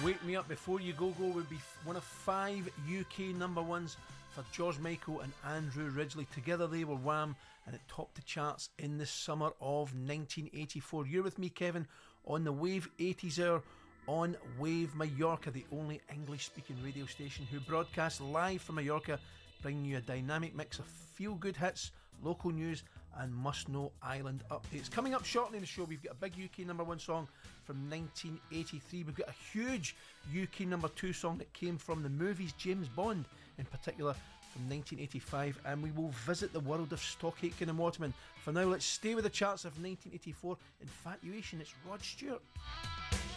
Wake Me Up Before You Go Go would be one of 5 UK number ones for George Michael and Andrew Ridgeley. Together they were Wham, and it topped the charts in the summer of 1984. You're with me, Kevin, on the Wave 80s Hour on Wave Mallorca, the only English-speaking radio station who broadcasts live from Mallorca, bringing you a dynamic mix of feel-good hits, local news and must-know island updates. Coming up shortly in the show, we've got a big UK number one song from 1983. We've got a huge UK number two song that came from the movies James Bond, in particular from 1985, and we will visit the world of Stock Aitken and Waterman. For now, let's stay with the charts of 1984. Infatuation, it's Rod Stewart.